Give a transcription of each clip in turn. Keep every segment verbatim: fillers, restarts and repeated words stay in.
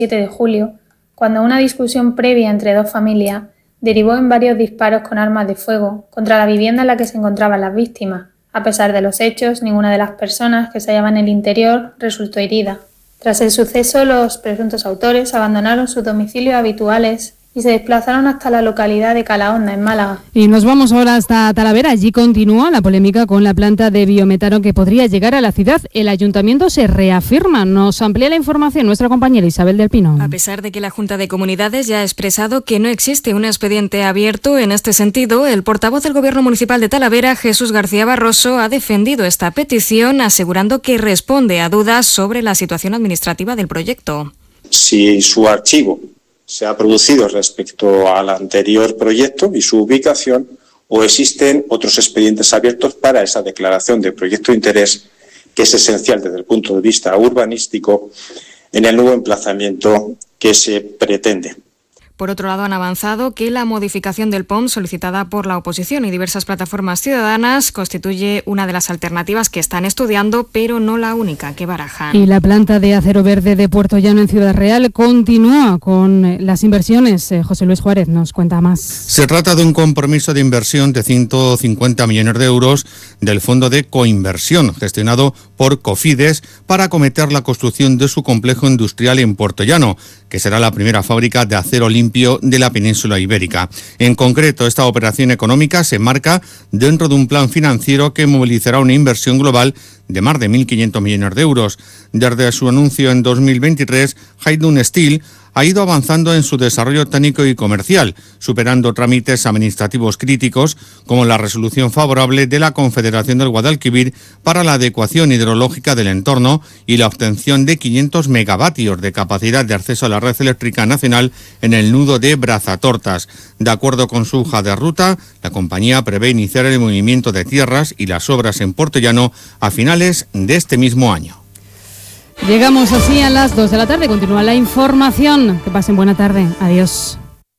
siete de julio, cuando una discusión previa entre dos familias derivó en varios disparos con armas de fuego contra la vivienda en la que se encontraban las víctimas. A pesar de los hechos, ninguna de las personas que se hallaban en el interior resultó herida. Tras el suceso, los presuntos autores abandonaron sus domicilios habituales y se desplazaron hasta la localidad de Calahonda, en Málaga. Y nos vamos ahora hasta Talavera. Allí continúa la polémica con la planta de biometano que podría llegar a la ciudad. El ayuntamiento se reafirma. Nos amplía la información nuestra compañera Isabel del Pino. A pesar de que la Junta de Comunidades ya ha expresado que no existe un expediente abierto en este sentido, el portavoz del Gobierno Municipal de Talavera, Jesús García Barroso, ha defendido esta petición, asegurando que responde a dudas sobre la situación administrativa del proyecto. Si su archivo se ha producido respecto al anterior proyecto y su ubicación, o existen otros expedientes abiertos para esa declaración de proyecto de interés, que es esencial desde el punto de vista urbanístico en el nuevo emplazamiento que se pretende. Por otro lado, han avanzado que la modificación del P O M solicitada por la oposición y diversas plataformas ciudadanas constituye una de las alternativas que están estudiando, pero no la única que barajan. Y la planta de acero verde de Puerto Llano en Ciudad Real continúa con las inversiones. Eh, José Luis Juárez nos cuenta más. Se trata de un compromiso de inversión de ciento cincuenta millones de euros del Fondo de Coinversión, gestionado por Cofides, para acometer la construcción de su complejo industrial en Puerto Llano, que será la primera fábrica de acero limpio de la península ibérica. En concreto, esta operación económica se enmarca dentro de un plan financiero que movilizará una inversión global de más de mil quinientos millones de euros. Desde su anuncio en dos mil veintitrés, Haidun Steel ha ido avanzando en su desarrollo técnico y comercial, superando trámites administrativos críticos como la resolución favorable de la Confederación del Guadalquivir para la adecuación hidrológica del entorno y la obtención de quinientos megavatios de capacidad de acceso a la red eléctrica nacional en el nudo de Brazatortas. De acuerdo con su hoja de ruta, la compañía prevé iniciar el movimiento de tierras y las obras en Puerto Llano a finales de este mismo año. Llegamos así a las dos de la tarde. Continúa la información. Que pasen buena tarde. Adiós.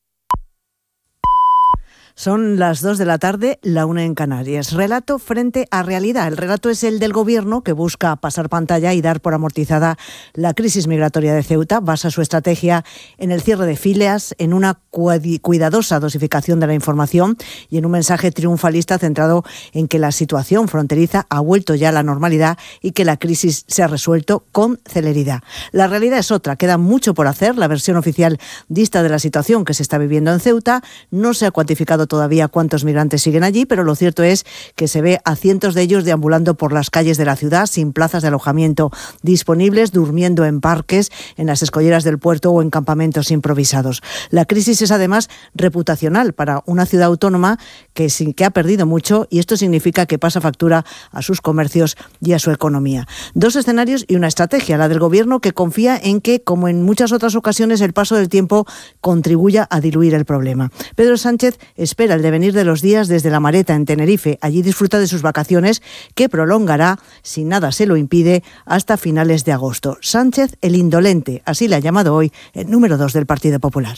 Son las dos de la tarde, la una en Canarias. Relato frente a realidad. El relato es el del Gobierno, que busca pasar pantalla y dar por amortizada la crisis migratoria de Ceuta. Basa su estrategia en el cierre de filas, en una cuidadosa dosificación de la información y en un mensaje triunfalista centrado en que la situación fronteriza ha vuelto ya a la normalidad y que la crisis se ha resuelto con celeridad. La realidad es otra. Queda mucho por hacer. La versión oficial dista de la situación que se está viviendo en Ceuta. No se ha cuantificado todavía cuántos migrantes siguen allí, pero lo cierto es que se ve a cientos de ellos deambulando por las calles de la ciudad sin plazas de alojamiento disponibles, durmiendo en parques, en las escolleras del puerto o en campamentos improvisados. La crisis es además reputacional para una ciudad autónoma que, que ha perdido mucho, y esto significa que pasa factura a sus comercios y a su economía. Dos escenarios y una estrategia, la del Gobierno, que confía en que, como en muchas otras ocasiones, el paso del tiempo contribuya a diluir el problema. Pedro Sánchez espera el devenir de los días desde La Mareta, en Tenerife. Allí disfruta de sus vacaciones, que prolongará, si nada se lo impide, hasta finales de agosto. Sánchez el indolente, así le ha llamado hoy el número dos del Partido Popular.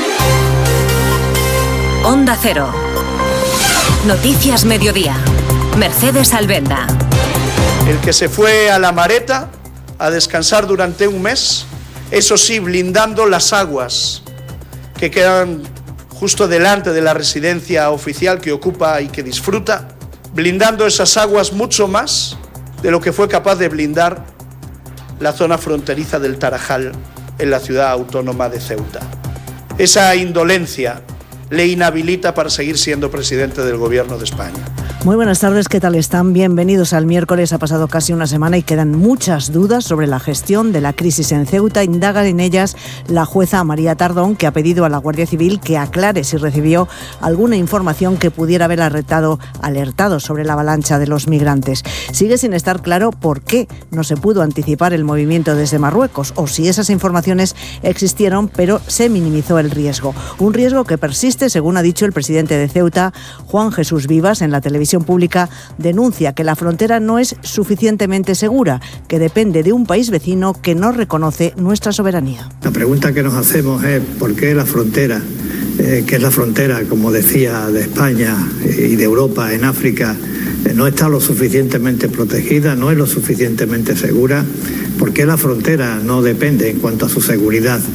Onda Cero. Noticias Mediodía. Mercedes Albenda. El que se fue a La Mareta a descansar durante un mes, eso sí, blindando las aguas que quedan justo delante de la residencia oficial que ocupa y que disfruta, blindando esas aguas mucho más de lo que fue capaz de blindar la zona fronteriza del Tarajal en la ciudad autónoma de Ceuta. Esa indolencia le inhabilita para seguir siendo presidente del Gobierno de España. Muy buenas tardes, ¿qué tal están? Bienvenidos al miércoles. Ha pasado casi una semana y quedan muchas dudas sobre la gestión de la crisis en Ceuta. Indaga en ellas la jueza María Tardón, que ha pedido a la Guardia Civil que aclare si recibió alguna información que pudiera haber alertado, alertado sobre la avalancha de los migrantes. Sigue sin estar claro por qué no se pudo anticipar el movimiento desde Marruecos, o si esas informaciones existieron pero se minimizó el riesgo. Un riesgo que persiste, según ha dicho el presidente de Ceuta, Juan Jesús Vivas, en la televisión pública. Denuncia que la frontera no es suficientemente segura, que depende de un país vecino que no reconoce nuestra soberanía. La pregunta que nos hacemos es ¿por qué la frontera, eh, que es la frontera, como decía, de España y de Europa en África, eh, no está lo suficientemente protegida, no es lo suficientemente segura? ¿Por qué la frontera no depende en cuanto a su seguridad